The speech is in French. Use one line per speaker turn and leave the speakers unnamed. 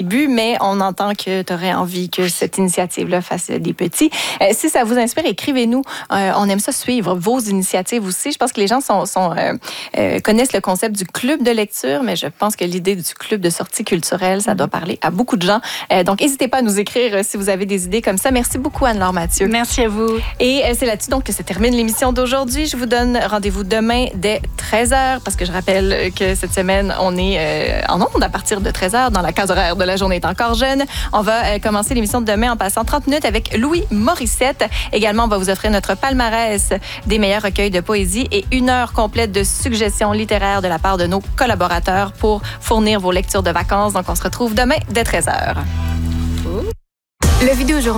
début, mais on entend que tu aurais envie que cette initiative-là fasse des petits. Si ça vous inspire, écrivez-nous. On aime ça suivre vos initiatives aussi. Je pense que les gens connaissent le concept du club de lecture, mais je pense que l'idée du club de sortie culturelle, ça doit parler à beaucoup de gens. Donc, n'hésitez pas à nous écrire si vous avez des idées comme ça. Merci beaucoup, Anne-Laure Mathieu.
Merci à vous.
Et c'est là-dessus donc que se termine l'émission d'aujourd'hui. Je vous donne rendez-vous demain dès 13h, parce que je rappelle que cette semaine, on est en ondes à partir de 13h dans la case horaire de La Journée est encore jeune. On va commencer l'émission de demain en passant 30 minutes avec Louis Morissette. Également, on va vous offrir notre palmarès des meilleurs recueils de poésie et 1 heure complète de suggestions littéraires de la part de nos collaborateurs pour fournir vos lectures de vacances. Donc, on se retrouve demain dès 13h.
Le Vidéojournal